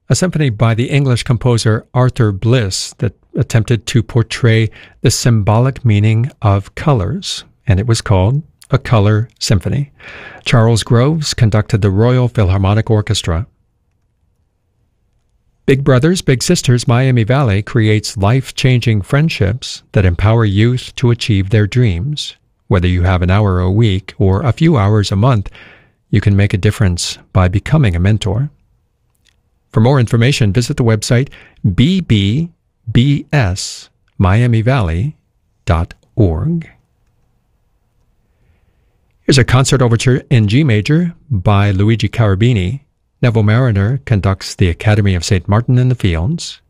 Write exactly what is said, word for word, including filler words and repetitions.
a symphony by the English composer Arthur Bliss that attempted to portray the symbolic meaning of colors, and it was called A Color Symphony. Charles Groves conducted the Royal Philharmonic Orchestra. Big Brothers Big Sisters Miami Valley creates life-changing friendships that empower youth to achieve their dreams. Whether you have an hour a week or a few hours a month, you can make a difference by becoming a mentor. For more information, visit the website b b b s miami valley dot org. Here's a concert overture in G major by Luigi Carabini. Neville Mariner conducts the Academy of Saint Martin in the Fields.